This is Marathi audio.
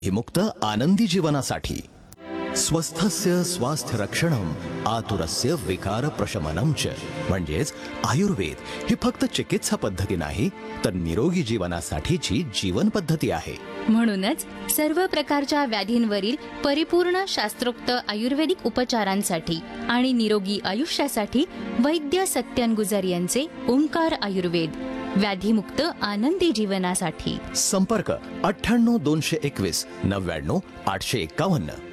मुक्त आनंदी जीवनासाठी स्वस्थस्य स्वास्थ्य रक्षणम आतुरस्य विकार प्रशमनम च म्हणजेच आयुर्वेद ही फक्त चिकित्सा पद्धती नाही तर निरोगी जीवनासाठीची जीवन पद्धती आहे. म्हणूनच सर्व प्रकारच्या व्याधींवरील परिपूर्ण शास्त्रोक्त आयुर्वेदिक उपचारांसाठी आणि निरोगी आयुष्यासाठी वैद्य सत्यन गुजर यांचे ओंकार आयुर्वेद व्याधीमुक्त आनंदी जीवनासाठी. संपर्क 98 221 99 851.